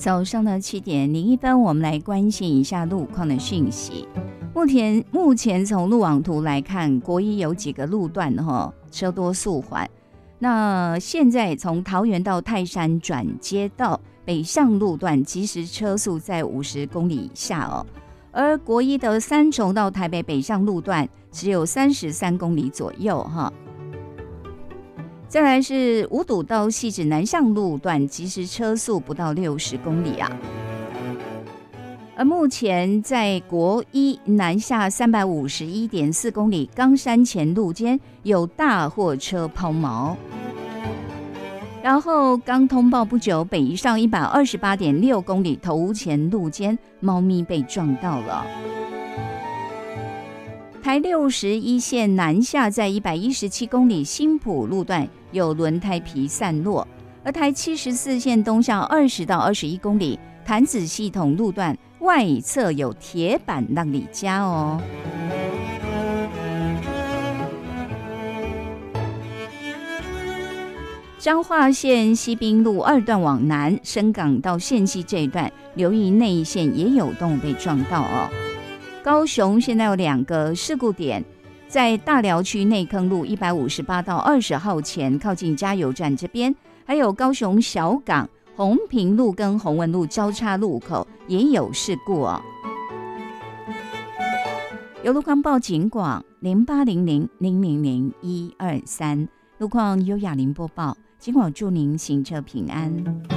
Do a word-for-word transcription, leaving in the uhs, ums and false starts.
早上的七点零一分，我们来关心一下路况的讯息。目前目前从路网图来看，国一有几个路段哈车多速缓。那现在从桃园到泰山转接道北向路段，其实车速在五十公里以下哦。而国一的三重到台北北向路段只有三十三公里左右哈。再来是五堵到汐止南向路段，其实车速不到六十公里啊。而目前在国一南下三百五十一点四公里，冈山前路间有大货车抛锚。然后刚通报不久，北宜上一百二十八点六公里头前路间猫咪被撞到了。台六十一线南下在一百一十七公里新埔路段有轮胎皮散落，而台七十四线东向二十到二十一公里潭子系统路段外侧有铁板让你加哦。彰化县西滨路二段往南，深港到县西这一段，留意内线也有动物被撞到哦。高雄现在有两个事故点，在大寮区内坑路一百五十八到二十号前，靠近加油站这边，还有高雄小港红平路跟洪文路交叉路口也有事故哦。有路况报警广零八零零零零零一二三，路况由雅玲播报。今晚祝您行车平安。